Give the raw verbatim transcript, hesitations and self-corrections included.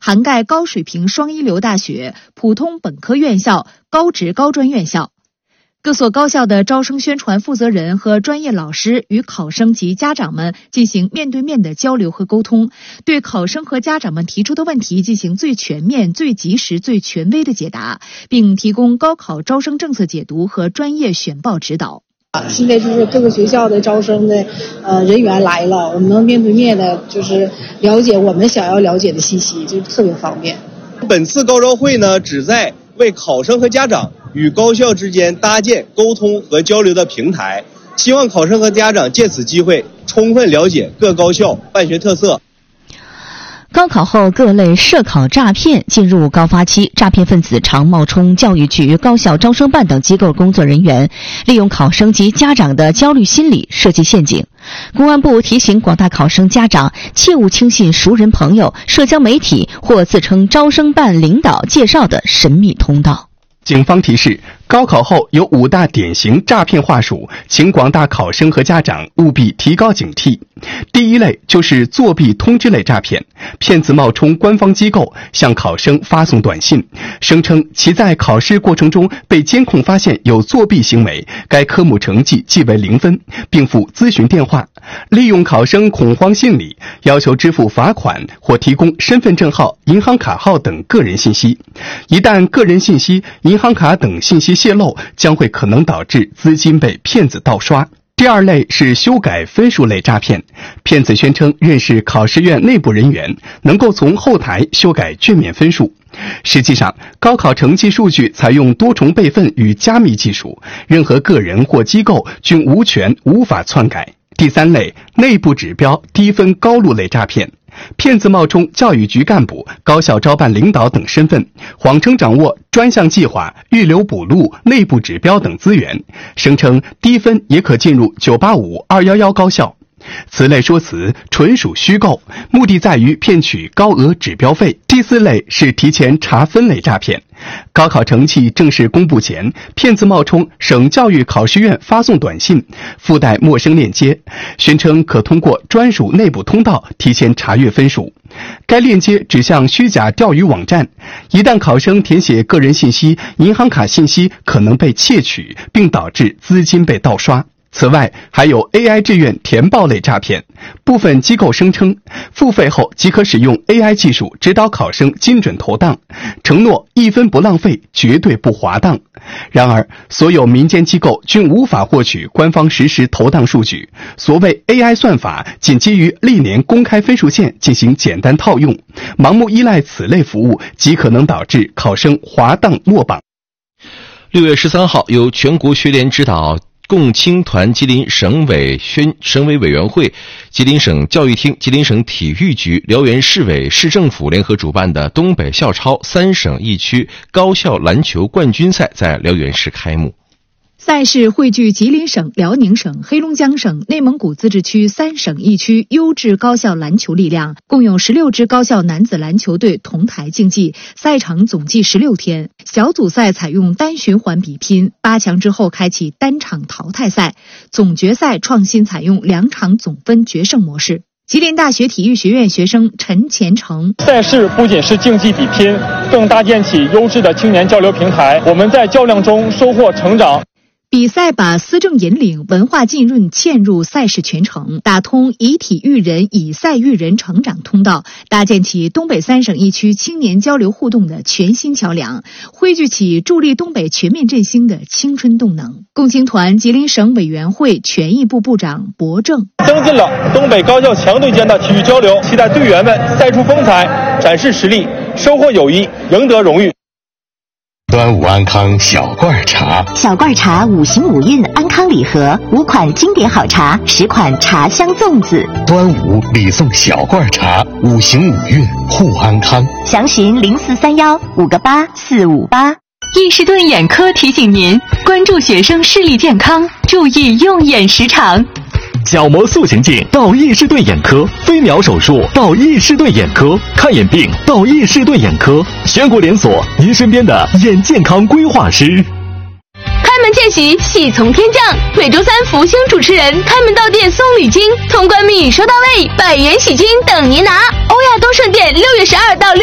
涵盖高水平双一流大学、普通本科院校、高职高专院校。各所高校的招生宣传负责人和专业老师与考生及家长们进行面对面的交流和沟通，对考生和家长们提出的问题进行最全面、最及时、最权威的解答，并提供高考招生政策解读和专业选报指导。 现在就是各个学校的招生的呃人员来了，我们能面对面的就是了解我们想要了解的信息，就特别方便。 本次高招会呢，旨在为考生和家长与高校之间搭建沟通和交流的平台，希望考生和家长借此机会充分了解各高校办学特色。 高考后各类涉考诈骗进入高发期，诈骗分子常冒充教育局、高校招生办等机构工作人员，利用考生及家长的焦虑心理设计陷阱。公安部提醒广大考生家长，切勿轻信熟人朋友、社交媒体或自称招生办领导介绍的神秘通道。 警方提示，高考后有五大典型诈骗话术，请广大考生和家长务必提高警惕。第一类就是作弊通知类诈骗，骗子冒充官方机构向考生发送短信，声称其在考试过程中被监控发现有作弊行为，该科目成绩记为零分，并附咨询电话，利用考生恐慌心理，要求支付罚款或提供身份证号、银行卡号等个人信息。一旦个人信息、银行卡等信息泄露，将会可能导致资金被骗子盗刷。第二类是修改分数类诈骗，骗子宣称认识考试院内部人员，能够从后台修改卷面分数。实际上，高考成绩数据采用多重备份与加密技术，任何个人或机构均无权无法篡改。第三类，内部指标低分高录类诈骗，骗子冒充教育局干部、高校招办领导等身份，谎称掌握专项计划、预留补录、内部指标等资源，声称低分也可进入九八五、二一一高校。此类说辞纯属虚构，目的在于骗取高额指标费。第四类是提前查分类诈骗，高考成绩正式公布前，骗子冒充省教育考试院发送短信，附带陌生链接，宣称可通过专属内部通道提前查阅分数。该链接指向虚假钓鱼网站，一旦考生填写个人信息、银行卡信息，可能被窃取，并导致资金被盗刷。此外，还有 A I 志愿填报类诈骗，部分机构声称付费后即可使用 A I 技术指导考生精准投档，承诺一分不浪费，绝对不滑档。然而，所有民间机构均无法获取官方实时投档数据，所谓 A I 算法仅基于历年公开分数线进行简单套用，盲目依赖此类服务，极可能导致考生滑档落榜。 六月十三号，由全国学联指导，共青团吉林省委宣省委委员会、吉林省教育厅、吉林省体育局、辽源市委市政府联合主办的东北校超三省一区高校篮球冠军赛在辽源市开幕。 赛事汇聚吉林省、辽宁省、黑龙江省、内蒙古自治区三省一区优质高校篮球力量，共有十六支高校男子篮球队同台竞技，赛程总计十六天。小组赛采用单循环比拼，八强之后开启单场淘汰赛，总决赛创新采用两场总分决胜模式。吉林大学体育学院学生陈前程： 赛事不仅是竞技比拼，更搭建起优质的青年交流平台，我们在较量中收获成长。 比赛把思政引领、文化浸润嵌入赛事全程，打通以体育人、以赛育人成长通道，搭建起东北三省一区青年交流互动的全新桥梁，汇聚起助力东北全面振兴的青春动能。共青团吉林省委员会权益部部长博正： 增进了东北高校强队间的体育交流，期待队员们赛出风采，展示实力，收获友谊，赢得荣誉。 端午安康小罐茶， 小罐茶五行五运安康礼盒，五款经典好茶，十款茶香粽子。 端午礼送小罐茶，五行五运护安康。 详询零四三幺五个八四五八。 易士顿眼科提醒您关注学生视力健康，注意用眼时长。 角膜塑形镜到易士顿眼科，飞秒手术到易士顿眼科，看眼病到易士顿眼科，全国连锁，您身边的眼健康规划师。 开门见喜，喜从天降。每周三福星主持人开门到店送礼金，通关密语收到位，百元喜金等您拿。欧亚东盛店六月十二到六